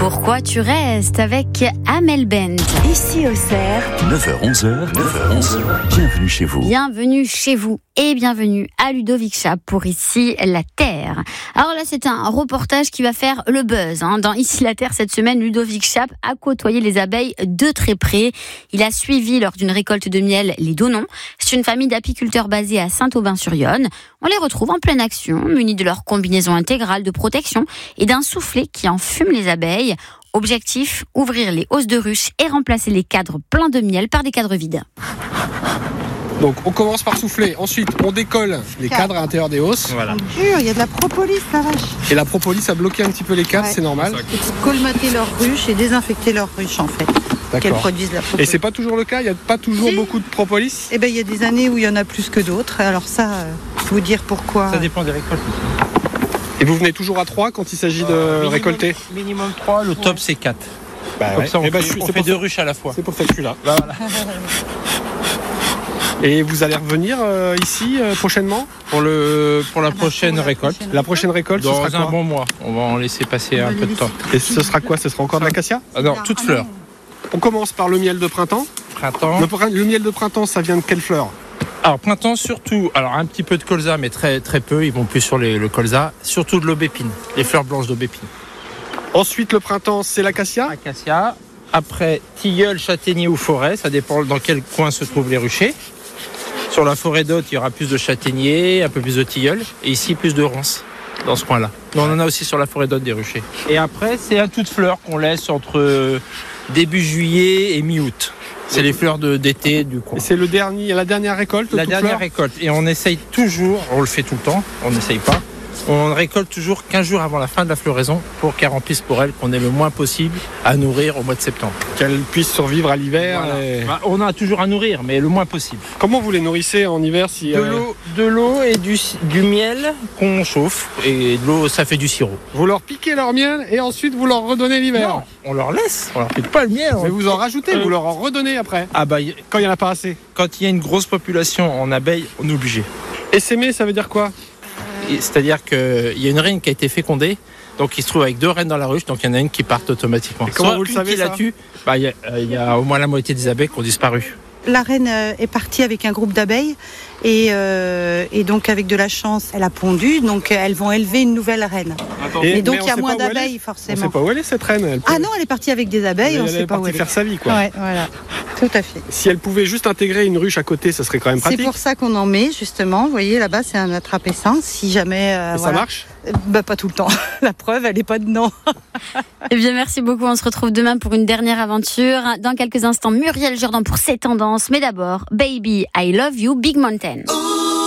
Pourquoi tu restes avec Amel Bent. Ici Auxerre, 9h-11h, bienvenue chez vous. Bienvenue chez vous et bienvenue à Ludovic Chap pour Ici la Terre. Alors là, c'est un reportage qui va faire le buzz. Dans Ici la Terre, cette semaine, Ludovic Chap a côtoyé les abeilles de très près. Il a suivi lors d'une récolte de miel les Donons. C'est une famille d'apiculteurs basée à Saint-Aubin-sur-Yonne. On les retrouve en pleine action, munis de leur combinaison intégrale de protection et d'un soufflet qui enfume les abeilles. Objectif, ouvrir les hausses de ruches et remplacer les cadres pleins de miel par des cadres vides. Donc on commence par souffler, ensuite on décolle les cadres à l'intérieur des hausses. Voilà. Il y a de la propolis, la vache. Et la propolis a bloqué un petit peu les cadres, Ouais. c'est normal. Pour colmater leurs ruches et désinfecter leurs ruches en fait. Qu'elles D'accord. produisent la Et propolis. c'est pas toujours le cas, il n'y a pas toujours Si. beaucoup de propolis. Eh ben, il y a des années où il y en a plus que d'autres. Alors ça, vous dire pourquoi. Ça dépend des récoltes. Et vous venez toujours à 3 quand il s'agit de récolter. Minimum 3, le top c'est 4. Bah Comme ça on Eh ben, fait, on c'est fait pour 2 ça- ruches à la fois. C'est pour ça que je suis là. Et vous allez revenir ici prochainement pour Pour la prochaine récolte. la prochaine récolte. Ce Dans sera un quoi bon mois, on va en laisser passer un peu de temps. Et ce sera quoi? Ce sera encore de l'acacia? Ah non, toute fleur. On commence par le miel de printemps. Printemps. Le miel de printemps, ça vient de quelle fleur? Alors printemps surtout, alors un petit peu de colza mais très très peu, ils vont plus sur le colza, surtout de l'aubépine, les fleurs blanches d'aubépine. Ensuite, le printemps, c'est l'acacia. Acacia, après tilleul, châtaignier ou forêt, ça dépend dans quel coin se trouvent les ruchers. Sur la forêt d'Hôte, il y aura plus de châtaignier, un peu plus de tilleul, et ici plus de ronces, dans ce coin-là. Mais on en a aussi sur la forêt d'Hôte des ruchers. Et après, c'est un tout de fleurs qu'on laisse entre début juillet et mi-août. C'est les fleurs d'été du coin. Et c'est la dernière récolte. La toute dernière fleur récolte. Et on essaye toujours, on le fait tout le temps, on n'essaye pas. On récolte toujours 15 jours avant la fin de la floraison pour qu'elle remplisse pour elle, qu'on ait le moins possible à nourrir au mois de septembre. Qu'elle puisse survivre à l'hiver. Voilà. et- Bah, on a toujours à nourrir, mais le moins possible. Comment vous les nourrissez en hiver si De l'eau et du miel qu'on chauffe. Et de l'eau, ça fait du sirop. vous leur piquez leur miel et ensuite vous leur redonnez l'hiver? Non, on leur laisse, on leur pique pas le miel. Mais vous en rajoutez, vous leur en redonnez après, Ah bah, quand il n'y en a pas assez. quand il y a une grosse population en abeilles, on est obligé. Essaimer, ça veut dire quoi? C'est-à-dire qu'il y a une reine qui a été fécondée, donc il se trouve avec 2 reines dans la ruche, donc il y en a une qui part automatiquement. Et comment Soit vous le une savez, qui la ça tue, bah, il y a au moins la moitié des abeilles qui ont disparu. La reine est partie avec un groupe d'abeilles et donc avec de la chance, elle a pondu. Donc elles vont élever une nouvelle reine. Et donc mais on il y a sait moins pas où elle est. d'abeilles On ne forcément. sait pas où elle est cette reine. Ah non, elle est partie avec des abeilles, on elle ne sait est pas où partie elle est. faire sa vie, quoi. Ouais, voilà, tout à fait. Si elle pouvait juste intégrer une ruche à côté, ça serait quand même C'est pratique. pour ça qu'on en met justement. Vous voyez là-bas, c'est un attrape-essaim. Si jamais, Et ça voilà. marche? Bah pas tout le temps. La preuve, elle est pas dedans. Eh bien, merci beaucoup. On se retrouve demain pour une dernière aventure. Dans quelques instants, Muriel Jourdan pour ses tendances. Mais d'abord, Baby, I Love You, Big Mountain.